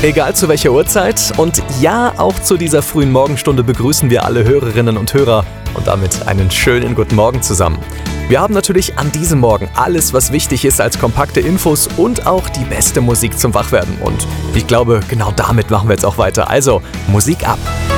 Egal zu welcher Uhrzeit und ja, auch zu dieser frühen Morgenstunde begrüßen wir alle Hörerinnen und Hörer und damit einen schönen guten Morgen zusammen. Wir haben natürlich an diesem Morgen alles, was wichtig ist als kompakte Infos und auch die beste Musik zum Wachwerden. Und ich glaube, genau damit machen wir jetzt auch weiter. Also, Musik ab!